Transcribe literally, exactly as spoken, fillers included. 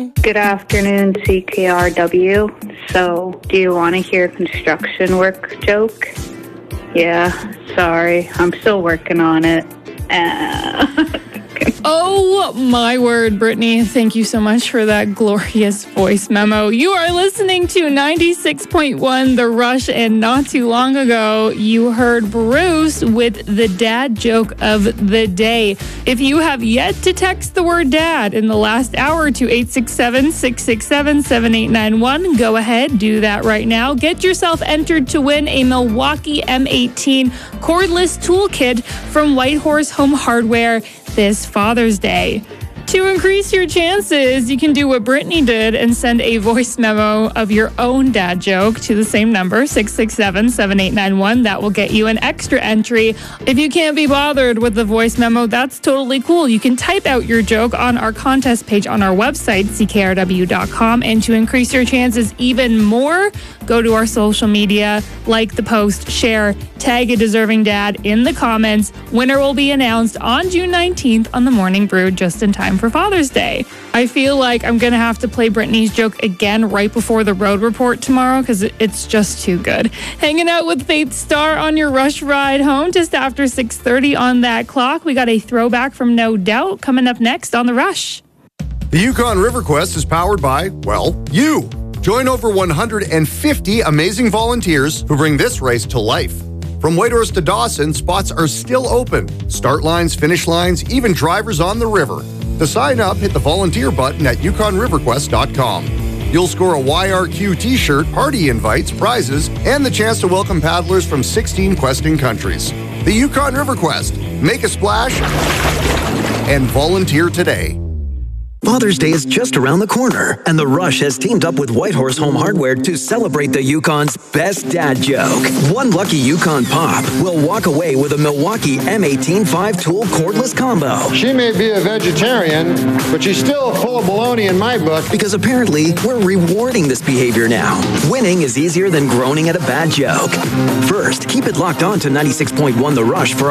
Good afternoon, C K R W. So, do you want to hear a construction work joke? Yeah, sorry. I'm still working on it. Uh, Oh, my word, Brittany. Thank you so much for that glorious voice memo. You are listening to ninety-six point one The Rush, and not too long ago, you heard Bruce with the dad joke of the day. If you have yet to text the word dad in the last hour to eight six seven, six six seven, seven eight nine one, go ahead, do that right now. Get yourself entered to win a Milwaukee M eighteen cordless toolkit from Whitehorse Home Hardware this Father's Day. To increase your chances, you can do what Brittany did and send a voice memo of your own dad joke to the same number, six six seven, seven eight nine one. That will get you an extra entry. If you can't be bothered with the voice memo, that's totally cool. You can type out your joke on our contest page on our website, c k r w dot com. And to increase your chances even more, go to our social media, like the post, share, tag a deserving dad in the comments. Winner will be announced on June nineteenth on the Morning Brew, just in time for Father's Day. I feel like I'm going to have to play Brittany's joke again right before the road report tomorrow because it's just too good. Hanging out with Faith Star on your Rush ride home just after six thirty on that clock. We got a throwback from No Doubt coming up next on The Rush. The Yukon River Quest is powered by, well, you. Join over one hundred fifty amazing volunteers who bring this race to life. From Whitehorse to Dawson, spots are still open. Start lines, finish lines, even drivers on the river. To sign up, hit the volunteer button at yukon river quest dot com. You'll score a Y R Q t-shirt, party invites, prizes, and the chance to welcome paddlers from sixteen questing countries. The Yukon River Quest. Make a splash and volunteer today. Father's Day is just around the corner, and The Rush has teamed up with Whitehorse Home Hardware to celebrate the Yukon's best dad joke. One lucky Yukon pop will walk away with a Milwaukee M eighteen five-tool cordless combo. She may be a vegetarian, but she's still full of baloney in my book. Because apparently, we're rewarding this behavior now. Winning is easier than groaning at a bad joke. First, keep it locked on to ninety-six point one The Rush for